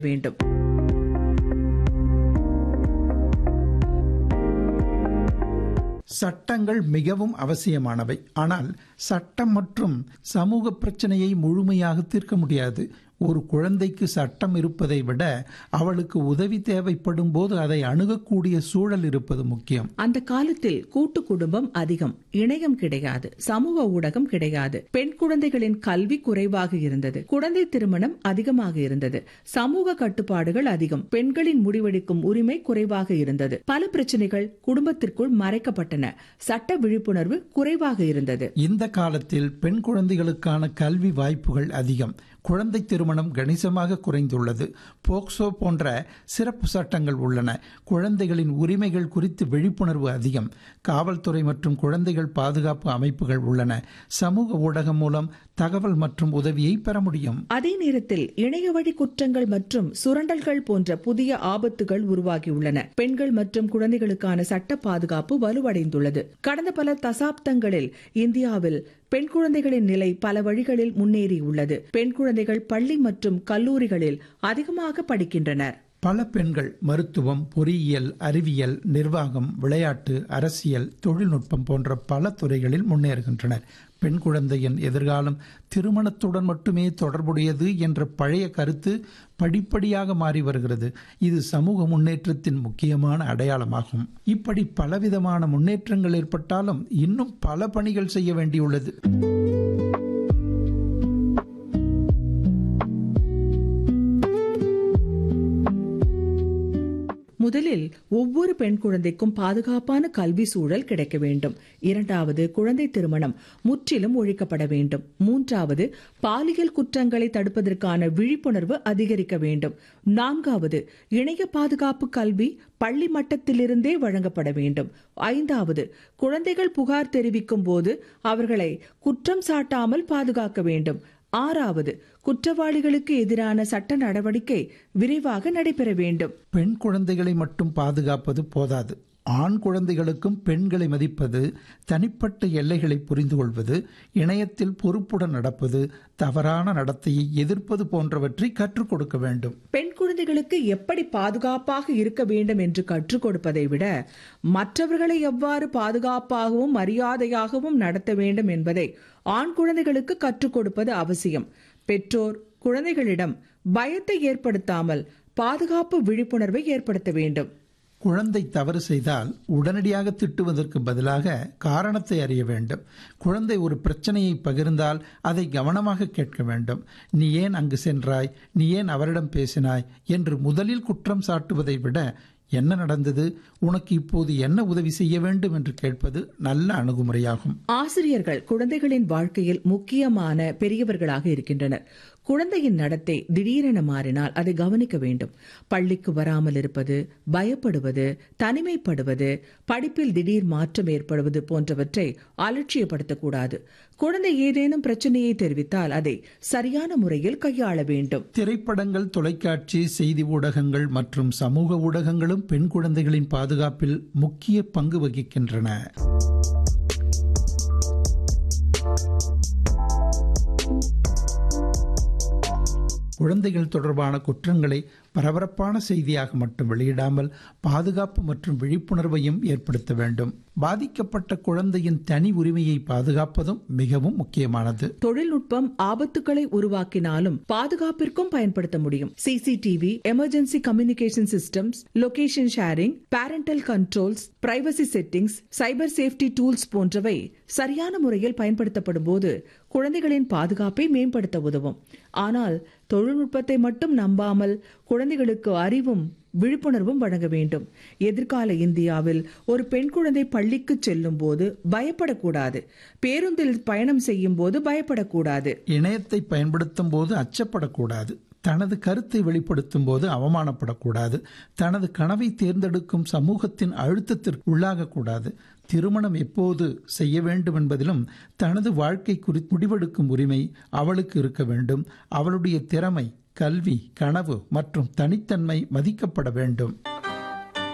வேண்டும். சட்டங்கள் மிகவும் அவசியமானவை. ஆனால் சட்டம் மற்றும் சமூக பிரச்சனையை முழுமையாக தீர்க்க முடியாது. ஒரு குழந்தைக்கு சட்டம் இருப்பதை விட அவளுக்கு உதவி தேவைப்படும் போது அதை அணுகக்கூடிய சூழல் இருப்பது முக்கியம். அந்த காலத்தில் கூட்டு குடும்பம் அதிகம், இணையம் கிடையாது, சமூக ஊடகம் கிடையாது, பெண் குழந்தைகளின் கல்வி குறைவாக இருந்தது, குழந்தை திருமணம் அதிகமாக இருந்தது, சமூக கட்டுப்பாடுகள் அதிகம், பெண்களின் முடிவெடுக்கும் உரிமை குறைவாக இருந்தது, பல பிரச்சனைகள் குடும்பத்திற்குள் மறைக்கப்பட்டன, சட்ட விழிப்புணர்வு குறைவாக இருந்தது. இந்த காலத்தில் பெண் குழந்தைகளுக்கான கல்வி வாய்ப்புகள் அதிகம். குழந்தை திருமணம் கணிசமாக குறைந்துள்ளது. போக்சோ போன்ற சிறப்பு சட்டங்கள் உள்ளன. குழந்தைகளின் உரிமைகள் குறித்து விழிப்புணர்வு அதிகம். காவல்துறை மற்றும் குழந்தைகள் பாதுகாப்பு அமைப்புகள் உள்ளன. சமூக ஊடகம் மூலம் தகவல் மற்றும் உதவியை பெற முடியும். அதே நேரத்தில் இணைய வழி குற்றங்கள் மற்றும் சுரண்டல்கள் போன்ற புதிய ஆபத்துகள் உருவாகியுள்ளன. பெண்கள் மற்றும் குழந்தைகளுக்கான சட்ட பாதுகாப்பு வலுவடைந்துள்ளது. கடந்த பல தசாப்தங்களில் இந்தியாவில் பெண் குழந்தைகளின் நிலை பல வழிகளில் முன்னேறியுள்ளது. பெண் குழந்தைகள் பள்ளி மற்றும் கல்லூரிகளில் அதிகமாக படிக்கின்றனர். பல பெண்கள் மருத்துவம், பொறியியல், அறிவியல், நிர்வாகம், விளையாட்டு, அரசியல், தொழில்நுட்பம் போன்ற பல துறைகளில் முன்னேறுகின்றனர். பெண் குழந்தையின் எதிர்காலம் திருமணத்துடன் மட்டுமே தொடர்புடையது என்ற பழைய கருத்து படிப்படியாக மாறி வருகிறது. இது சமூக முன்னேற்றத்தின் முக்கியமான அடையாளமாகும். இப்படி பலவிதமான முன்னேற்றங்கள் ஏற்பட்டாலும் இன்னும் பல பணிகள் செய்ய வேண்டியுள்ளது. முதலில் ஒவ்வொரு பெண் குழந்தைக்கும் பாதுகாப்பான கல்வி சூழல் கிடைக்க வேண்டும். இரண்டாவது, குழந்தை திருமணம் முற்றிலும் ஒழிக்கப்பட வேண்டும். மூன்றாவது, பாலியல் குற்றங்களை தடுப்பதற்கான விழிப்புணர்வு அதிகரிக்க வேண்டும். நான்காவது, இணைய பாதுகாப்பு கல்வி பள்ளி மட்டத்திலிருந்தே வழங்கப்பட வேண்டும். ஐந்தாவது, குழந்தைகள் புகார் தெரிவிக்கும் போது அவர்களை குற்றம் சாட்டாமல் பாதுகாக்க வேண்டும். ஆறாவது, குற்றவாளிகளுக்கு எதிரான சட்ட நடவடிக்கை விரைவாக நடைபெற வேண்டும். பெண் குழந்தைகளை மட்டும் பாதுகாப்பது போதாது. ஆண் குழந்தைகளுக்கும் பெண்களை மதிப்பது, தனிப்பட்ட எல்லைகளை புரிந்து கொள்வது, இணையத்தில் பொறுப்புடன் நடப்பது, தவறான நடத்தையை எதிர்ப்பது போன்றவற்றை கற்றுக் கொடுக்க வேண்டும். பெண் குழந்தைகளுக்கு எப்படி பாதுகாப்பாக இருக்க வேண்டும் என்று கற்றுக் கொடுப்பதை விட மற்றவர்களை எவ்வாறு பாதுகாப்பாகவும் மரியாதையாகவும் நடத்த வேண்டும் என்பதை ஆண் குழந்தைகளுக்கு கற்றுக் கொடுப்பது அவசியம். பெற்றோர் குழந்தைகளிடம் பயத்தை ஏற்படுத்தாமல் பாதுகாப்பு விழிப்புணர்வை ஏற்படுத்த வேண்டும். குழந்தை தவறு செய்தால் உடனடியாக திட்டுவதற்கு பதிலாக காரணத்தை அறிய வேண்டும். குழந்தை ஒரு பிரச்சனையை பகிர்ந்தால் அதை கவனமாக கேட்க வேண்டும். நீ ஏன் அங்கு சென்றாய், நீ ஏன் அவரிடம் பேசினாய் என்று முதலில் குற்றம் சாட்டுவதை விட என்ன நடந்தது, உனக்கு இப்போது என்ன உதவி செய்ய வேண்டும் என்று கேட்பது நல்ல அணுகுமுறையாகும். ஆசிரியர்கள் குழந்தைகளின் வாழ்க்கையில் முக்கியமான பெரியவர்களாக இருக்கின்றனர். குழந்தையின் நடத்தை திடீரென மாறினால் அதை கவனிக்க வேண்டும். பள்ளிக்கு வராமல் இருப்பது, பயப்படுவது, தனிமைப்படுவது, படிப்பில் திடீர் மாற்றம் ஏற்படுவது போன்றவற்றை அலட்சியப்படுத்தக்கூடாது. குழந்தை ஏதேனும் பிரச்சனையை தெரிவித்தால் அதை சரியான முறையில் கையாள வேண்டும். திரைப்படங்கள், தொலைக்காட்சி, செய்தி ஊடகங்கள் மற்றும் சமூக ஊடகங்களும் பெண் குழந்தைகளின் பாதுகாப்பில் முக்கிய பங்கு வகிக்கின்றன. குழந்தைகள் தொடர்பான குற்றங்களை பரபரப்பான செய்தியாக மட்டும் வெளியிடாமல் பாதுகாப்பு மற்றும் விழிப்புணர்வையும் ஏற்படுத்த வேண்டும். பாதிக்கப்பட்ட குழந்தையின் தனி உரிமையை பாதுகாப்பதும் மிகவும் முக்கியமானது. தொழில்நுட்பம் ஆபத்துக்களை உருவாக்கினாலும் பாதுகாப்பிற்கும் பயன்படுத்த முடியும். CCTV, emergency communication systems, location sharing, parental controls, privacy settings, சைபர் சேஃப்டி டூல்ஸ் போன்றவை சரியான முறையில் பயன்படுத்தப்படும் போது குழந்தைகளின் பாதுகாப்பை மேம்படுத்த உதவும். ஆனால் தொழில்நுட்பத்தை மட்டும் நம்பாமல் குழந்தைகளுக்கு அறிவும் விழிப்புணர்வும் வழங்க வேண்டும். எதிர்கால இந்தியாவில் ஒரு பெண் குழந்தை பள்ளிக்கு செல்லும் போது பயப்படக்கூடாது. பேருந்தில் பயணம் செய்யும் போது பயப்படக்கூடாது. இணையத்தை பயன்படுத்தும் போது அச்சப்படக்கூடாது. தனது கருத்தை வெளிப்படுத்தும் போது அவமானப்படக்கூடாது. தனது கனவை தேர்ந்தெடுக்கும் சமூகத்தின் அழுத்தத்திற்கு உள்ளாகக்கூடாது. திருமணம் எப்போது செய்ய வேண்டும் என்பதிலும் தனது வாழ்க்கை குறித்து முடிவெடுக்கும் உரிமை அவளுக்கு இருக்க வேண்டும். அவளுடைய திறமை, கல்வி, கனவு மற்றும் தனித்தன்மை மதிக்கப்பட வேண்டும்.